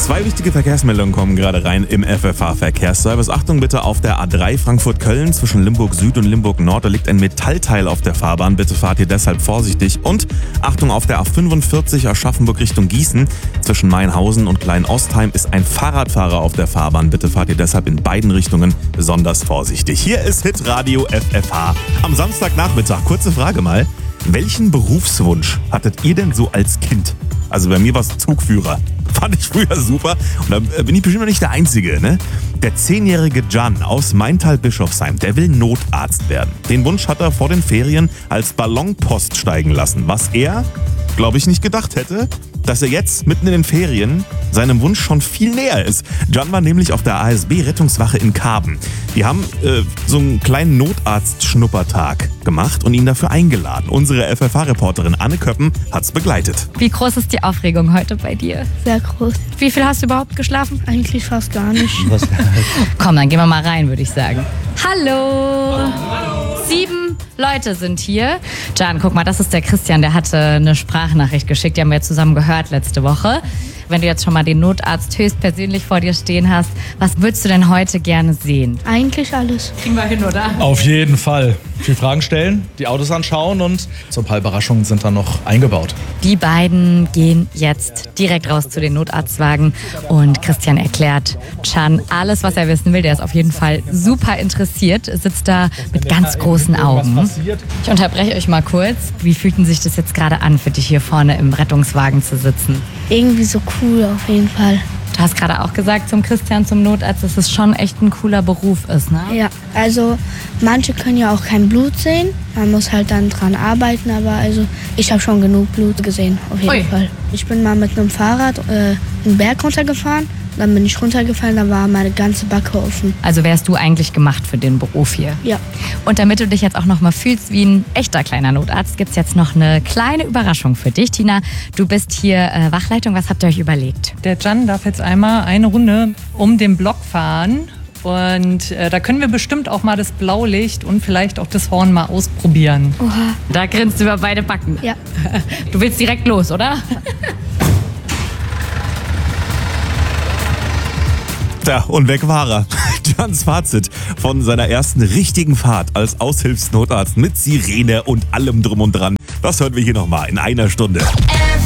Zwei wichtige Verkehrsmeldungen kommen gerade rein im FFH-Verkehrsservice. Achtung bitte auf der A3 Frankfurt-Köln zwischen Limburg Süd und Limburg Nord. Da liegt ein Metallteil auf der Fahrbahn. Bitte fahrt ihr deshalb vorsichtig. Und Achtung auf der A45 Aschaffenburg Richtung Gießen. Zwischen Mainhausen und Klein-Ostheim ist ein Fahrradfahrer auf der Fahrbahn. Bitte fahrt ihr deshalb in beiden Richtungen besonders vorsichtig. Hier ist Hitradio FFH. Am Samstagnachmittag, kurze Frage mal. Welchen Berufswunsch hattet ihr denn so als Kind? Also bei mir war es Zugführer. Fand ich früher super. Und da bin ich bestimmt noch nicht der Einzige, ne? Der 10-jährige Can aus Maintal-Bischofsheim, der will Notarzt werden. Den Wunsch hat er vor den Ferien als Ballonpost steigen lassen. Was er, glaube ich, nicht gedacht hätte, dass er jetzt mitten in den Ferien seinem Wunsch schon viel näher ist. Can war nämlich auf der ASB-Rettungswache in Karben. Die haben so einen kleinen Notarzt-Schnuppertag gemacht und ihn dafür eingeladen. Unsere FFH-Reporterin Anne Köppen hat's begleitet. Wie groß ist die Aufregung heute bei dir? Sehr groß. Wie viel hast du überhaupt geschlafen? Eigentlich fast gar nicht. Komm, dann gehen wir mal rein, würde ich sagen. Hallo! 7 Leute sind hier. Can, guck mal, das ist der Christian, der hatte eine Sprachnachricht geschickt, die haben wir zusammen gehört letzte Woche. Wenn du jetzt schon mal den Notarzt höchstpersönlich vor dir stehen hast, was würdest du denn heute gerne sehen? Eigentlich alles. Kriegen wir hin, oder? Auf jeden Fall. Viel Fragen stellen, die Autos anschauen und so ein paar Überraschungen sind dann noch eingebaut. Die beiden gehen jetzt direkt raus zu den Notarztwagen und Christian erklärt Can alles, was er wissen will. Der ist auf jeden Fall super interessiert, sitzt da mit ganz großen Augen. Ich unterbreche euch mal kurz. Wie fühlten sich das jetzt gerade an, für dich hier vorne im Rettungswagen zu sitzen? Irgendwie so cool auf jeden Fall. Du hast gerade auch gesagt zum Christian, zum Notarzt, dass es schon echt ein cooler Beruf ist, ne? Ja, also manche können ja auch kein Blut sehen. Man muss halt dann dran arbeiten, aber also ich habe schon genug Blut gesehen, auf jeden Fall. Ich bin mal mit einem Fahrrad einen Berg runtergefahren. Dann bin ich runtergefallen, dann war meine ganze Backe offen. Also wärst du eigentlich gemacht für den Beruf hier? Ja. Und damit du dich jetzt auch noch mal fühlst wie ein echter kleiner Notarzt, gibt es jetzt noch eine kleine Überraschung für dich. Tina, du bist hier Wachleitung. Was habt ihr euch überlegt? Der Can darf jetzt einmal eine Runde um den Block fahren. Und da können wir bestimmt auch mal das Blaulicht und vielleicht auch das Horn mal ausprobieren. Oha. Da grinst du über beide Backen. Ja. Du willst direkt los, oder? Ja, und weg war er. Cans Fazit von seiner ersten richtigen Fahrt als Aushilfsnotarzt mit Sirene und allem drum und dran. Das hören wir hier nochmal in einer Stunde.